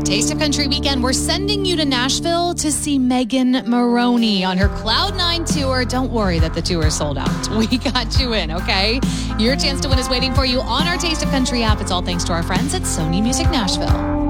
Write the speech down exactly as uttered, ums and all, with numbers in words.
Taste of Country weekend, we're sending you to Nashville to see Megan Moroney on her Cloud nine tour. Don't worry that the tour is sold out. We got you in, okay? Your chance to win is waiting for you on our Taste of Country app. It's all thanks to our friends at Sony Music Nashville.